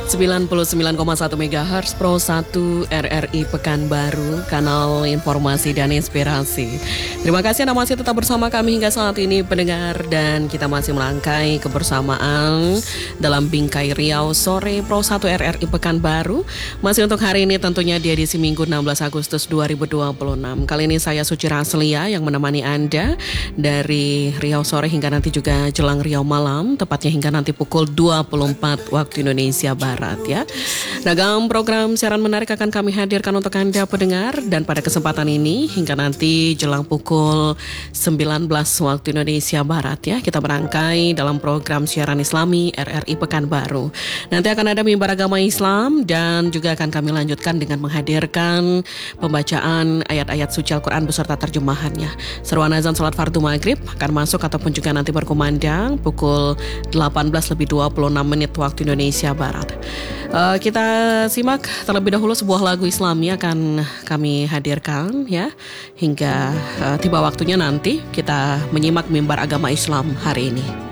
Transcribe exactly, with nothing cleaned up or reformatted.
sembilan puluh sembilan koma satu megahertz Pro satu R R I Pekanbaru, kanal informasi dan inspirasi. Terima kasih Anda masih tetap bersama kami hingga saat ini pendengar, dan kita masih melangkai kebersamaan dalam Bingkai Riau Sore Pro satu R R I Pekanbaru. Masih untuk hari ini tentunya di edisi Minggu enam belas Agustus dua ribu dua puluh enam. Kali ini saya Suci Raslia yang menemani Anda dari Riau Sore hingga nanti juga jelang Riau Malam, tepatnya hingga nanti pukul dua puluh empat waktu Indonesia Barat ya. Ragam program siaran menarik akan kami hadirkan untuk Anda pendengar, dan pada kesempatan ini hingga nanti jelang pukul sembilan belas waktu Indonesia Barat ya, kita merangkai dalam program siaran Islami R R I Pekanbaru. Nanti akan ada mimbar agama Islam, dan juga akan kami lanjutkan dengan menghadirkan pembacaan ayat-ayat suci Al-Quran beserta terjemahannya. Seruan azan salat fardu maghrib akan masuk ataupun juga nanti berkumandang pukul delapan belas lebih dua puluh enam menit waktu Indonesia Barat. Uh, kita simak terlebih dahulu sebuah lagu Islami akan kami hadirkan ya, hingga uh, tiba waktunya nanti kita menyimak mimbar agama Islam hari ini.